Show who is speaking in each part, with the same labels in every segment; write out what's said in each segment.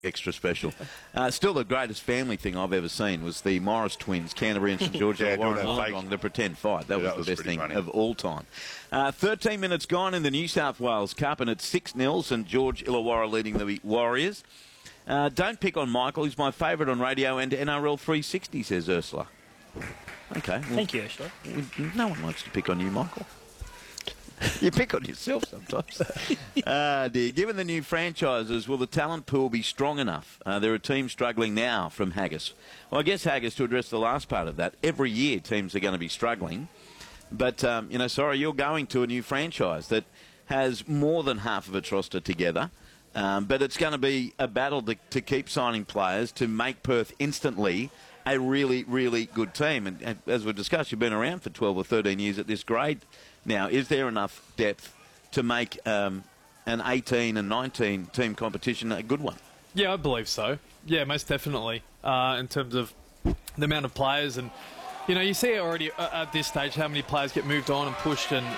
Speaker 1: extra special. Still, the greatest family thing I've ever seen was the Morris twins, Canterbury and St George. The pretend fight. That was the best thing of all time. 13 minutes gone in the New South Wales Cup, and it's 6-0. St George Illawarra leading the Warriors. Don't pick on Michael. He's my favourite on radio and NRL 360, says Ursula. Okay. Well,
Speaker 2: thank you, Ursula.
Speaker 1: No one likes to pick on you, Michael. You pick on yourself sometimes. Dear. Given the new franchises, will the talent pool be strong enough? There are teams struggling now from Haggis. Well, I guess Haggis, to address the last part of that, every year teams are going to be struggling. But, sorry, you're going to a new franchise that has more than half of its roster together. But it's going to be a battle to keep signing players to make Perth instantly a really, really good team. And as we've discussed, you've been around for 12 or 13 years at this grade. Now, is there enough depth to make an 18 and 19 team competition a good one?
Speaker 3: Yeah, I believe so. Yeah, most definitely. In terms of the amount of players, and you see already at this stage how many players get moved on and pushed, and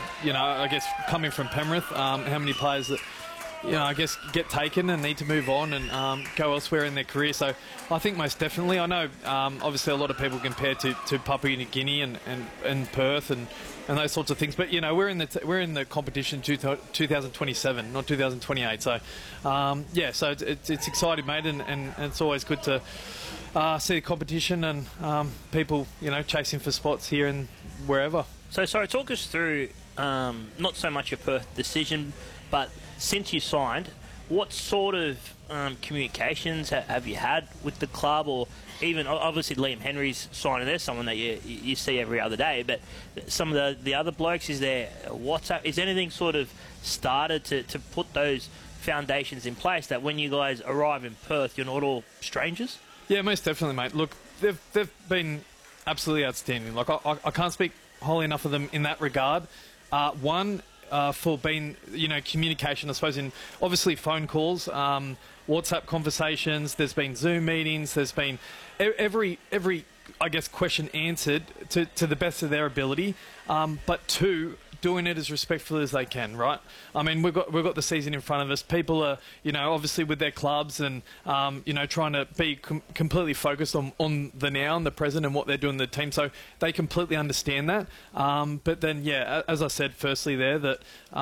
Speaker 3: I guess coming from Penrith, how many players that I guess get taken and need to move on and go elsewhere in their career. So I think most definitely. I know obviously a lot of people compare to Papua New Guinea and Perth and those sorts of things. But we're in the competition 2027, not 2028. So so it's exciting, mate, and it's always good to see the competition and people chasing for spots here and wherever.
Speaker 2: So sorry, talk us through not so much your Perth decision, but since you signed, what sort of communications have you had with the club, or even obviously Liam Henry's signing there, someone that you see every other day, but some of the other blokes, is there WhatsApp? Is anything sort of started to put those foundations in place that when you guys arrive in Perth, you're not all strangers?
Speaker 3: Yeah, most definitely, mate. Look, they've been absolutely outstanding. Like I can't speak highly enough of them in that regard. For being, communication, I suppose, in obviously phone calls, WhatsApp conversations, there's been Zoom meetings, there's been every I guess, question answered to the best of their ability, but two, doing it as respectfully as they can, right? I mean, we've got the season in front of us. People are, obviously with their clubs and, trying to be completely focused on the now and the present and what they're doing in the team. So they completely understand that. But then, yeah, as I said, firstly there, that,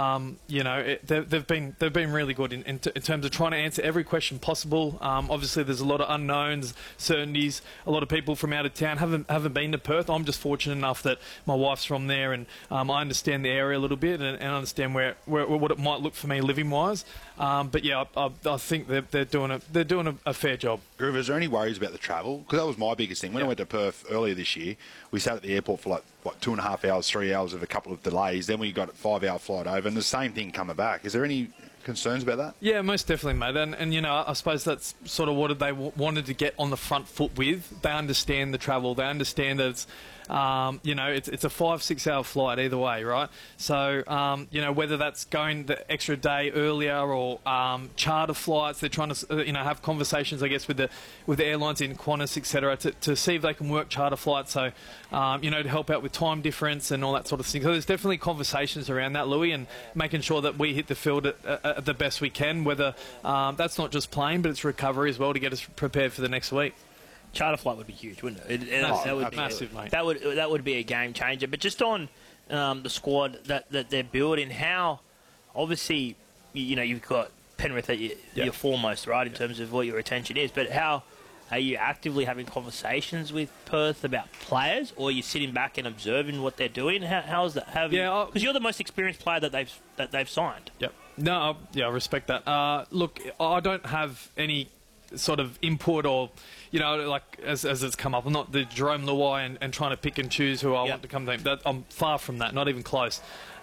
Speaker 3: they've been really good in terms of trying to answer every question possible. Obviously, there's a lot of unknowns, certainties. A lot of people from out of town haven't been to Perth. I'm just fortunate enough that my wife's from there, and I understand the area a little bit and understand what it might look for me living wise. But yeah, I think they're doing a fair job.
Speaker 4: Groove, is there any worries about the travel? Because that was my biggest thing. When I went to Perth earlier this year, we sat at the airport for like 2.5 hours, 3 hours of a couple of delays. Then we got a 5-hour flight over, and the same thing coming back. Is there any concerns about that?
Speaker 3: Yeah, most definitely, mate. And I suppose that's sort of what they wanted to get on the front foot with. They understand the travel. They understand that it's, it's a 5-6 hour flight either way, right? So, whether that's going the extra day earlier or charter flights, they're trying to, have conversations, I guess, with the airlines in Qantas, etc., to see if they can work charter flights. So, to help out with time difference and all that sort of thing. So there's definitely conversations around that, Louis, and making sure that we hit the field at the best we can, whether that's not just playing, but it's recovery as well to get us prepared for the next week.
Speaker 2: Charter flight would be huge, wouldn't it?
Speaker 3: That would be massive, mate.
Speaker 2: That would be a game changer. But just on the squad that they're building, how obviously you've got Penrith at your foremost, right, in terms of what your attention is. But how are you actively having conversations with Perth about players, or are you sitting back and observing what they're doing? How is that? Because you're the most experienced player that they've signed.
Speaker 3: Yep. No, I respect that. Look, I don't have any sort of input or, like as it's come up. I'm not the Jerome Luai and trying to pick and choose who I want to come to. I'm far from that, not even close.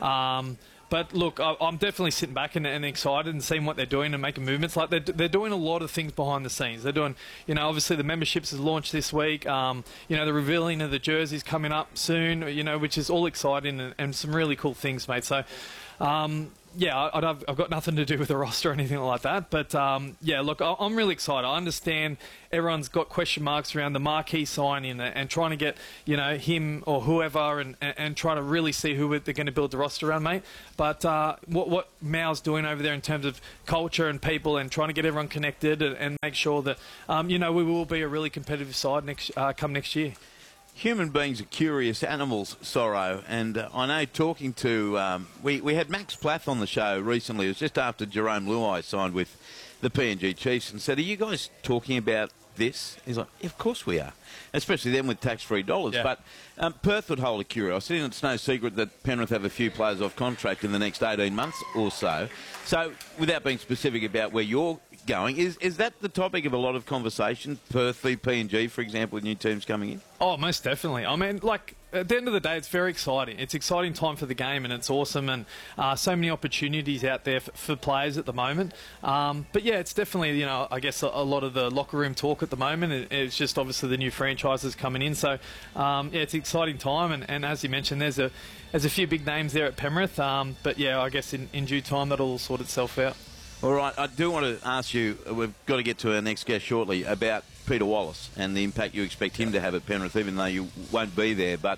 Speaker 3: But look, I'm definitely sitting back and excited and seeing what they're doing and making movements. Like they're doing a lot of things behind the scenes. They're doing, obviously the memberships has launched this week. The revealing of the jerseys coming up soon. Which is all exciting and some really cool things, mate. So. I've got nothing to do with the roster or anything like that. But, look, I'm really excited. I understand everyone's got question marks around the marquee signing and trying to get, him or whoever and trying to really see who they're going to build the roster around, mate. But what Mau's doing over there in terms of culture and people and trying to get everyone connected and make sure that, we will be a really competitive side come next year.
Speaker 1: Human beings are curious animals, Sorrow, and I know talking to... we had Max Plath on the show recently. It was just after Jerome Luai signed with the PNG Chiefs and said, are you guys talking about this? He's like, yeah, of course we are, especially then with tax-free dollars.
Speaker 3: Yeah.
Speaker 1: But Perth would hold a curiosity, and it's no secret that Penrith have a few players off contract in the next 18 months or so. So without being specific about where you're going, is that the topic of a lot of conversation, Perth v PNG, for example, with new teams coming in?
Speaker 3: Oh, most definitely. I mean, at the end of the day, it's very exciting. It's an exciting time for the game, and it's awesome, and so many opportunities out there for players at the moment. But yeah, it's definitely, I guess a lot of the locker room talk at the moment. It's just obviously the new franchises coming in. So, it's an exciting time, and as you mentioned, there's a few big names there at Penrith. But yeah, I guess in due time, that'll all sort itself out.
Speaker 1: All right, I do want to ask you, we've got to get to our next guest shortly, about Peter Wallace and the impact you expect him to have at Penrith, even though you won't be there. But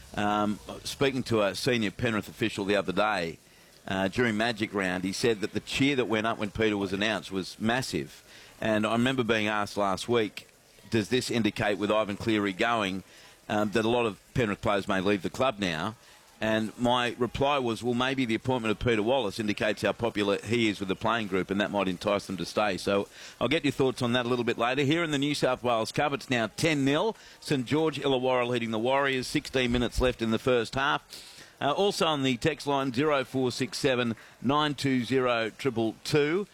Speaker 1: speaking to a senior Penrith official the other day, during Magic Round, he said that the cheer that went up when Peter was announced was massive. And I remember being asked last week, does this indicate with Ivan Cleary going that a lot of Penrith players may leave the club now? And my reply was, well, maybe the appointment of Peter Wallace indicates how popular he is with the playing group, and that might entice them to stay. So I'll get your thoughts on that a little bit later. Here in the New South Wales Cup, it's now 10-0. St George Illawarra leading the Warriors. 16 minutes left in the first half. Also on the text line, 0467 920 222.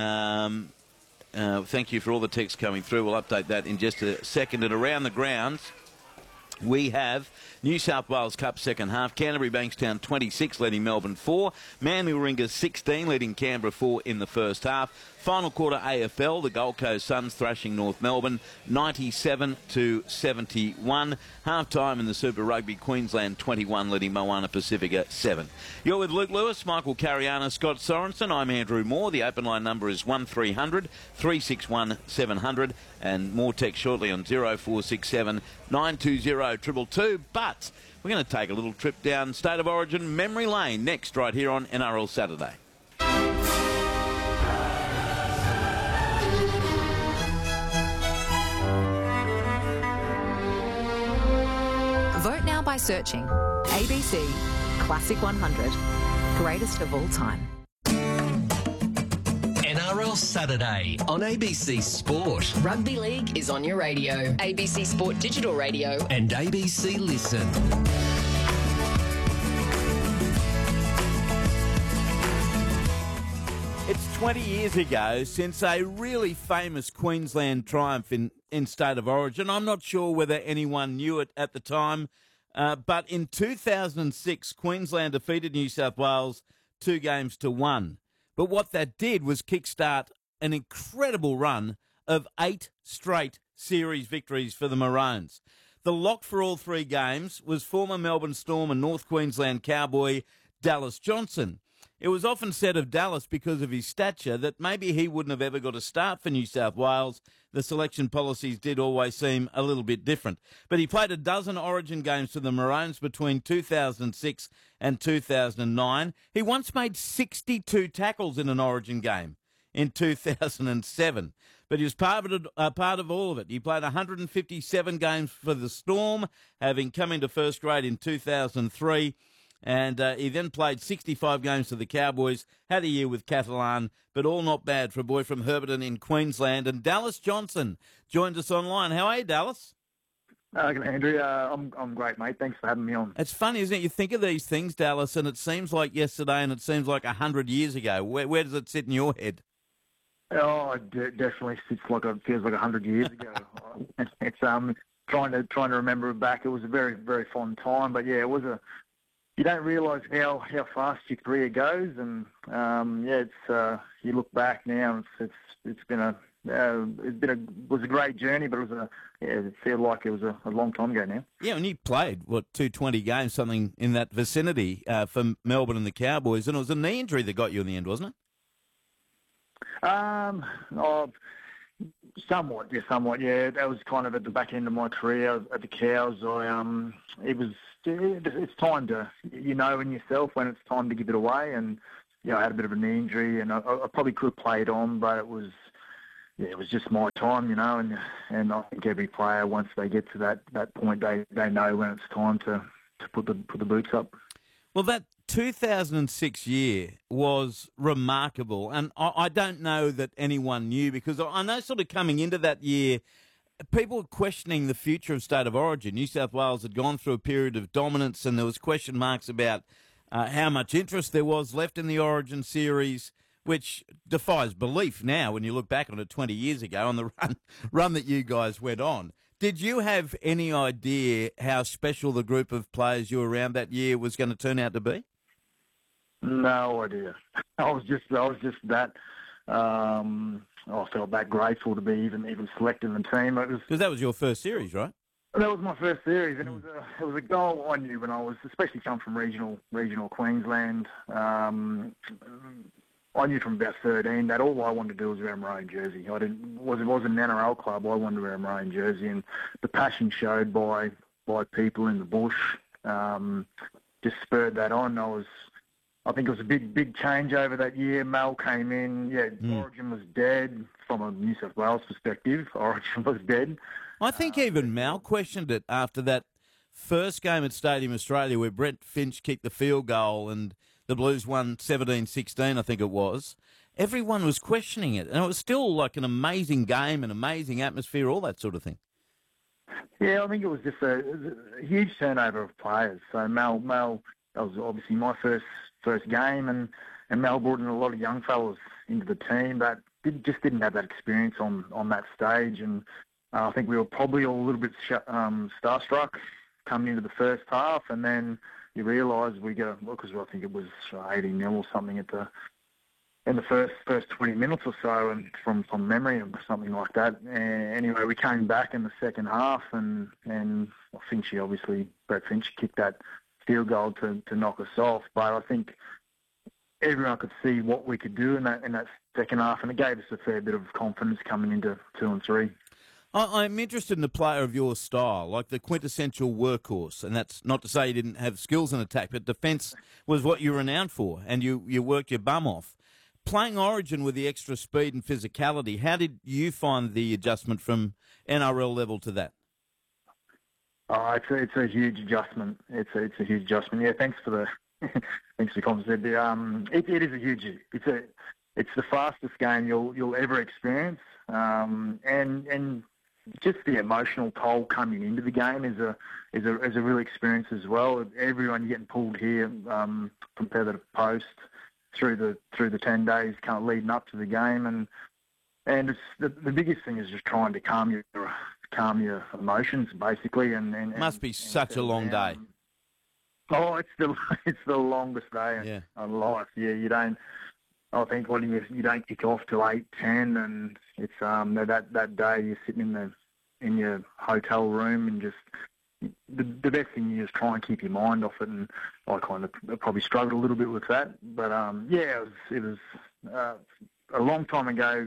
Speaker 1: Thank you for all the texts coming through. We'll update that in just a second. And around the grounds, we have New South Wales Cup second half. Canterbury Bankstown 26 leading Melbourne 4. Manly Warringah 16 leading Canberra 4 in the first half. Final quarter AFL, the Gold Coast Suns thrashing North Melbourne 97-71. Half time in the Super Rugby, Queensland 21 leading Moana Pacifica 7. You're with Luke Lewis, Michael Cariana, Scott Sorensen. I'm Andrew Moore. The open line number is 1300 361 700, and more text shortly on 0467 920 222. But we're going to take a little trip down State of Origin memory lane next, right here on NRL Saturday.
Speaker 5: Vote now by searching ABC Classic 100, greatest of all time.
Speaker 6: NRL Saturday on ABC Sport.
Speaker 7: Rugby League is on your radio. ABC Sport Digital Radio.
Speaker 6: And ABC Listen.
Speaker 1: It's 20 years ago since a really famous Queensland triumph in State of Origin. I'm not sure whether anyone knew it at the time, but in 2006, Queensland defeated New South Wales 2-1. But what that did was kickstart an incredible run of 8 straight series victories for the Maroons. The lock for all 3 games was former Melbourne Storm and North Queensland Cowboy Dallas Johnson. It was often said of Dallas, because of his stature, that maybe he wouldn't have ever got a start for New South Wales. The selection policies did always seem a little bit different. But he played a dozen Origin games for the Maroons between 2006 and 2009. He once made 62 tackles in an Origin game in 2007. But he was part of all of it. He played 157 games for the Storm, having come into first grade in 2003. And he then played 65 games for the Cowboys, had a year with Catalan, but all not bad for a boy from Herberton in Queensland. And Dallas Johnson joined us online. How are you, Dallas?
Speaker 8: Andrew, I'm great, mate. Thanks for having me on.
Speaker 1: It's funny, isn't it? You think of these things, Dallas, and it seems like yesterday and it seems like 100 years ago. Where does it sit in your head?
Speaker 8: Oh, it definitely feels like 100 years ago. It's trying to remember it back. It was a very, very fond time, but yeah, it was you don't realise how fast your career goes, and it's you look back now, it's been a was a great journey, but it felt like it was a long time ago now.
Speaker 1: Yeah, and you played, 220 games, something in that vicinity for Melbourne and the Cowboys, and it was a knee injury that got you in the end, wasn't it?
Speaker 8: Somewhat. Yeah, that was kind of at the back end of my career at the Cows. It's time to, in yourself when it's time to give it away, and I had a bit of a knee injury, and I probably could have played on, but it was just my time, and I think every player, once they get to that point, they know when it's time to put the boots up.
Speaker 1: Well, that 2006 year was remarkable, and I don't know that anyone knew, because I know sort of coming into that year, people were questioning the future of State of Origin. New South Wales had gone through a period of dominance, and there was question marks about how much interest there was left in the Origin series, which defies belief now when you look back on it 20 years ago on the run that you guys went on. Did you have any idea how special the group of players you were around that year was going to turn out to be?
Speaker 8: No idea. I was just that. I felt that grateful to be even selected in the team.
Speaker 1: Because that was your first series, right?
Speaker 8: That was my first series, and it was a goal I knew when I was, especially come from regional Queensland. I knew from about 13 that all I wanted to do was wear a maroon jersey. It wasn't an NRL club. I wanted to wear a maroon jersey, and the passion showed by people in the bush just spurred that on. I think it was a big change over that year. Mel came in. Origin was dead from a New South Wales perspective. Origin was dead.
Speaker 1: I think even Mal questioned it after that first game at Stadium Australia where Brett Finch kicked the field goal and the Blues won 17-16, I think it was. Everyone was questioning it, and it was still like an amazing game, an amazing atmosphere, all that sort of thing.
Speaker 8: Yeah, I think it was just a huge turnover of players. So Mel, that was obviously my first game, and Mel brought in a lot of young fellas into the team that just didn't have that experience on that stage, and I think we were probably all a little bit starstruck coming into the first half, and then you realise because I think it was 80-0 or something in the first 20 minutes or so, and from memory or something like that. Anyway, we came back in the second half, and I think Brett Finch kicked that field goal to knock us off. But I think everyone could see what we could do in that second half, and it gave us a fair bit of confidence coming into 2 and 3.
Speaker 1: I'm interested in a player of your style, like the quintessential workhorse, and that's not to say you didn't have skills in attack, but defence was what you were renowned for, and you worked your bum off. Playing Origin with the extra speed and physicality, how did you find the adjustment from NRL level to that?
Speaker 8: Oh, it's a huge adjustment. It's a huge adjustment. Yeah, thanks for the comment. It is a huge. It's the fastest game you'll ever experience, and just the emotional toll coming into the game is a real experience as well. Everyone getting pulled here from Pether to post through the 10 days kind of leading up to the game, and it's the biggest thing is just trying to calm your emotions basically. And
Speaker 1: must be such a long day.
Speaker 8: Oh, it's the longest day of life. Yeah, you don't. I think you don't kick off till 8:10, and it's that day you're sitting in your hotel room, and just the best thing is try and keep your mind off it. And I kind of probably struggled a little bit with that, but it was a long time ago,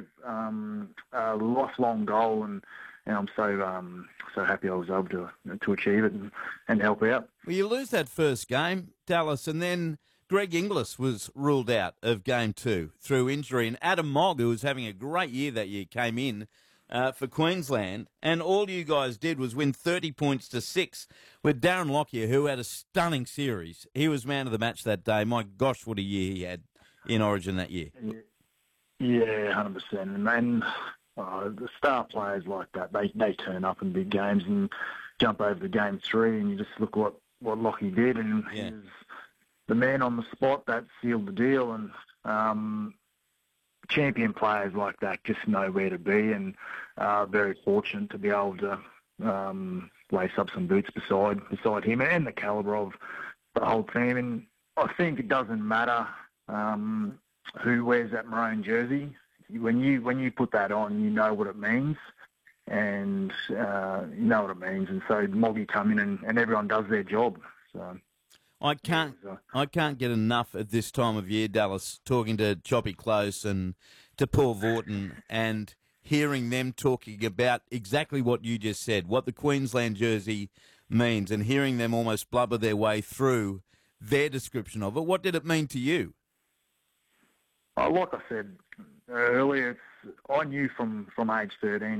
Speaker 8: a lifelong goal, and I'm so happy I was able to achieve it and help out.
Speaker 1: Well, you lose that first game, Dallas, and then Greg Inglis was ruled out of Game 2 through injury, and Adam Mogg, who was having a great year that year, came in for Queensland, and all you guys did was win 30 points to 6 with Darren Lockyer, who had a stunning series. He was man of the match that day. My gosh, what a year he had in Origin that year.
Speaker 8: Yeah, 100%. And the star players like that, they turn up in big games and jump over to Game 3, and you just look what Lockyer did, and he was the man on the spot that sealed the deal. And champion players like that just know where to be, and very fortunate to be able to lace up some boots beside him and the calibre of the whole team. And I think it doesn't matter who wears that maroon jersey. when you put that on, you know what it means, and you know what it means. And so Moggy come in and everyone does their job. So
Speaker 1: I can't get enough at this time of year, Dallas, talking to Choppy Close and to Paul Vorton and hearing them talking about exactly what you just said, what the Queensland jersey means, and hearing them almost blubber their way through their description of it. What did it mean to you?
Speaker 8: Like I said earlier, I knew from age 13